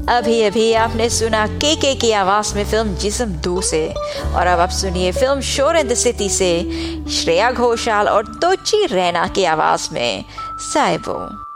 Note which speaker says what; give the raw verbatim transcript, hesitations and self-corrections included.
Speaker 1: अभी अभी आपने सुना के के की आवाज में फिल्म जिस्म दो से, और अब आप सुनिए फिल्म शोर इन द सिटी से श्रेया घोषाल और तोची रैना की आवाज में साइबो।